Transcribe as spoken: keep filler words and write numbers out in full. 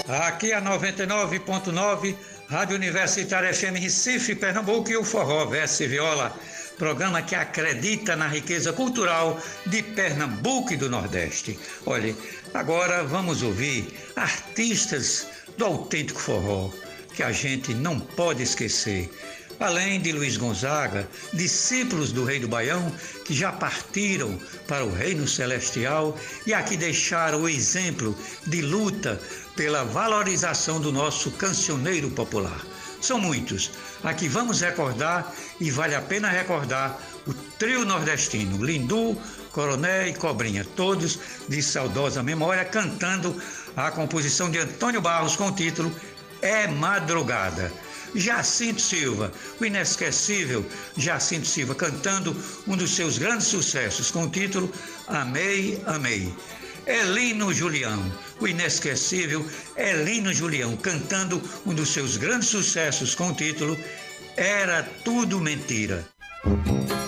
Aqui a noventa e nove ponto nove, Rádio Universitária F M Recife, Pernambuco, e o Forró Verso e Viola, programa que acredita na riqueza cultural de Pernambuco e do Nordeste. Olhe, agora vamos ouvir artistas do autêntico forró, que a gente não pode esquecer. Além de Luiz Gonzaga, discípulos do Rei do Baião, que já partiram para o Reino Celestial e aqui deixaram o exemplo de luta pela valorização do nosso cancioneiro popular. São muitos. Aqui vamos recordar, e vale a pena recordar, o trio nordestino, Lindu, Coroné e Cobrinha, todos de saudosa memória, cantando a composição de Antônio Barros com o título É Madrugada. Jacinto Silva, o inesquecível Jacinto Silva, cantando um dos seus grandes sucessos com o título Amei, Amei. Elino Julião, o inesquecível Elino Julião, cantando um dos seus grandes sucessos com o título Era Tudo Mentira.